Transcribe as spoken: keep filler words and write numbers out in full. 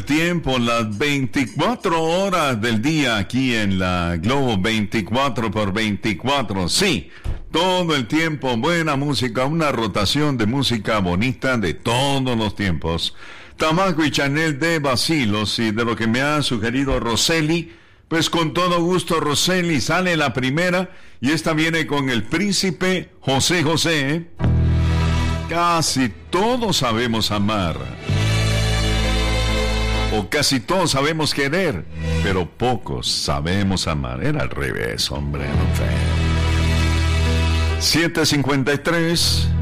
tiempo, las veinticuatro horas del día aquí en la Globo, veinticuatro por veinticuatro. Sí, todo el tiempo, buena música, una rotación de música bonita de todos los tiempos. Tamaco y Chanel de Bacilos, y de lo que me ha sugerido Roseli, pues con todo gusto, Roseli, sale la primera, y esta viene con el príncipe José José, ¿eh? Casi todos sabemos amar, o casi todos sabemos querer, pero pocos sabemos amar. Era al revés, hombre, no sé. siete cincuenta y tres